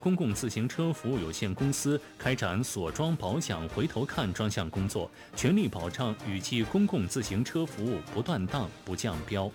公共自行车服务有限公司开展锁装保养回头看专项工作，全力保障雨季公共自行车服务不断档不降标。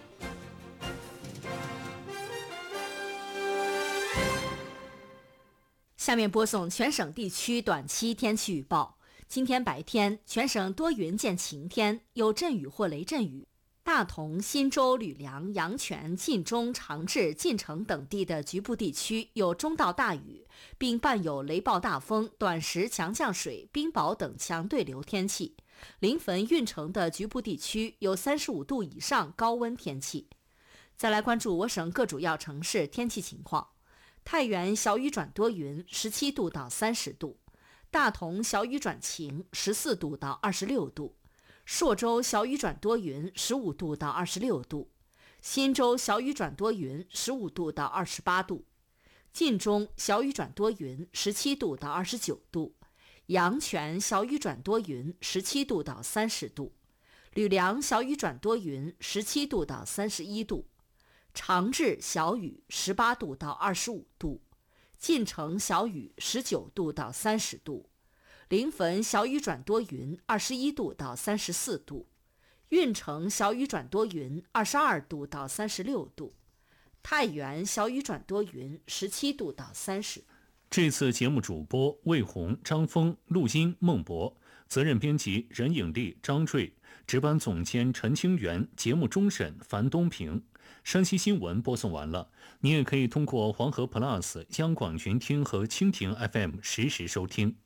下面播送全省地区短期天气预报。今天白天，全省多云见晴天，有阵雨或雷阵雨。大同、新州、吕梁、阳泉、晋中、长治、晋城等地的局部地区有中到大雨，并伴有雷暴大风、短时强降水、冰雹等强对流天气。临汾、运城的局部地区有35度以上高温天气。再来关注我省各主要城市天气情况。太原小雨转多云，17度到30度；大同小雨转晴，14度到26度；朔州小雨转多云，15度到26度；新州小雨转多云，15度到28度；晋中小雨转多云，17度到29度；阳泉小雨转多云，17度到30度；吕梁小雨转多云，17度到31度；长治小雨18度到25度，晋城小雨19度到30度，临汾小雨转多云21度到34度，运城小雨转多云22度到36度，太原小雨转多云17度到30。 这次节目主播魏红、张峰，录音孟博，责任编辑任颖丽、张坠，值班总监陈清源，节目终审樊东平。山西新闻播送完了，你也可以通过黄河 Plus、央广云听和蜻蜓 FM 实时收听。